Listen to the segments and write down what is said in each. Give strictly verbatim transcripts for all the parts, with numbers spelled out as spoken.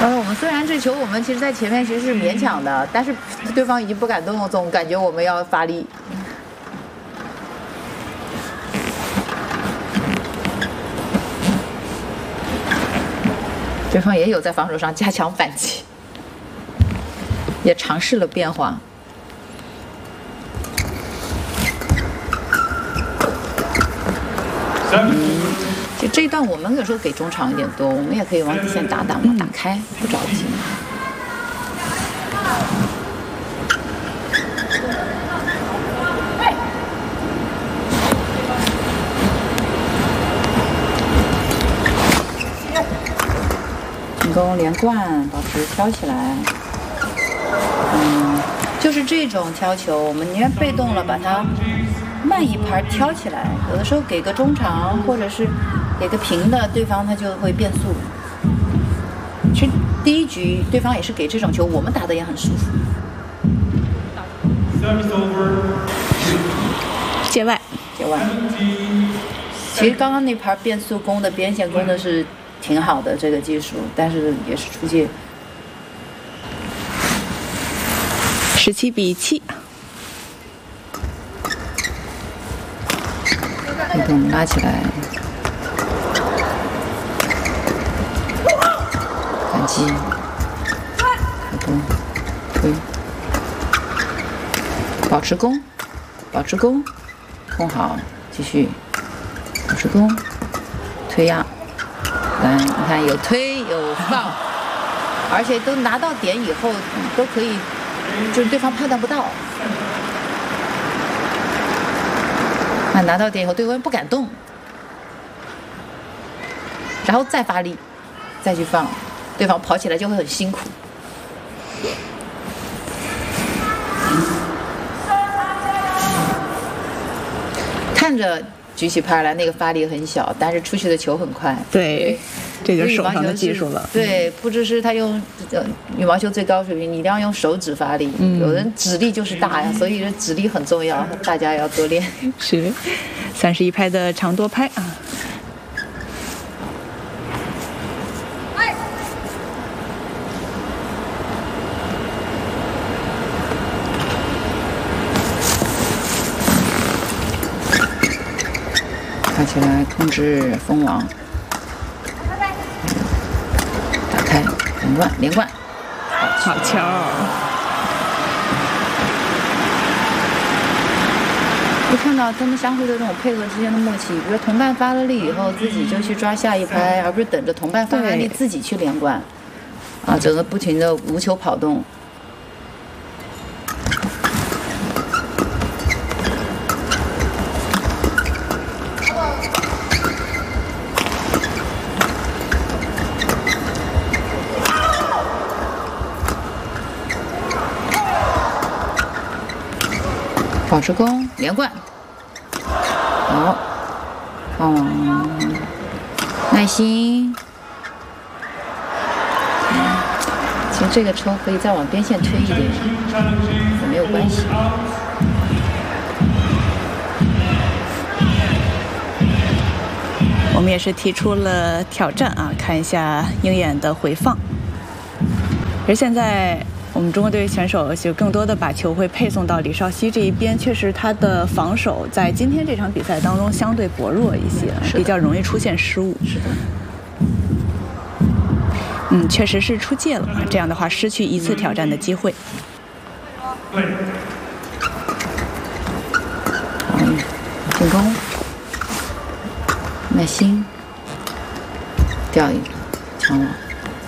呃，我们虽然这球我们其实在前面其实是勉强的，但是对方已经不敢动，总感觉我们要发力。对方也有在防守上加强反击，也尝试了变化。嗯，就这一段我们有时候给中场一点多，我们也可以往底线打打嘛，打开不着急。进攻连贯，保持挑起来。嗯，就是这种挑球，我们宁愿被动了，把它慢一拍挑起来。有的时候给个中长，或者是给个平的，对方他就会变速。其实第一局对方也是给这种球，我们打的也很舒服。 界外， 界外。其实刚刚那盘变速攻的边线攻的是挺好的这个技术，但是也是出界。 十七比七。 运动拉起来，反击，开弓，推，保持攻，保持攻，攻好，继续，保持攻，推压，来，你看有推有放，而且都拿到点以后都可以，就是对方判断不到。啊，拿到点以后，对方不敢动，然后再发力，再去放，对方跑起来就会很辛苦。看着举起拍来，那个发力很小，但是出去的球很快。 对，这就是手上的技术了。 对，不只是他用呃羽毛球最高水平，你一定要用手指发力。嗯、有人指力就是大呀，所以指力很重要，大家要多练。 是，三十一拍的长多拍啊。 发起来，控制封网，打开，连贯，连贯， 好球！ 就看到他们相互的这种配合之间的默契，比如说同伴发了力以后，自己就去抓下一拍，而不是等着同伴发完力自己去连贯，啊，整个不停的无球跑动。保持攻，连贯，好，嗯，耐心。嗯，其实这个球可以再往边线推一点，也没有关系。 我们也是提出了挑战啊，看一下鹰眼的回放。而现在我们中国队选手就更多的把球会配送到李绍希这一边，确实他的防守在今天这场比赛当中相对薄弱一些，比较容易出现失误。 是的。 嗯，确实是出界了，这样的话失去一次挑战的机会。 嗯，进攻，耐心，掉一个强网。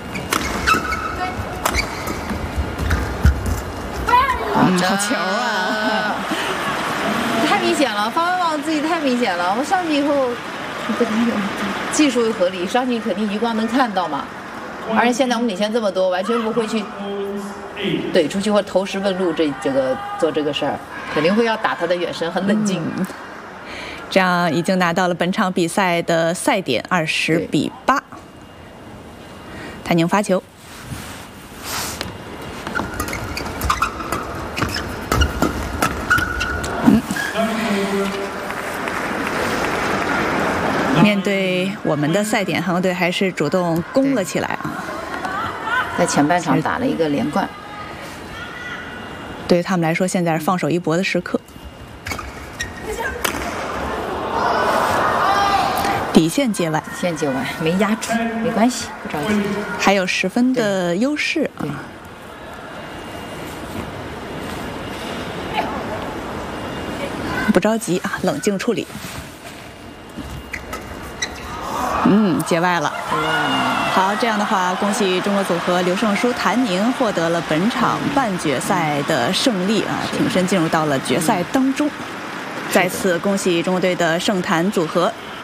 嗯，好球啊！ 太明显了，发完网自己太明显了。我上去以后，技术又合理，上去肯定余光能看到嘛。而且现在我们领先这么多，完全不会去怼出去或投石问路这这个做这个事儿，肯定会要打他的远身，很冷静。 嗯、这样已经拿到了本场比赛的赛点二十比八。谭宁发球。面对我们的赛点，韩国队还是主动攻了起来啊。 在前半场打了一个连贯。 对于他们来说，现在是放手一搏的时刻。底线界外， 底线界外没压住，没关系，不着急， 还有十分的优势啊。不着急啊，冷静处理。嗯，界外了。好，这样的话，恭喜中国组合刘胜书、谭宁获得了本场半决赛的胜利啊，挺身进入到了决赛当中。再次恭喜中国队的胜谭组合。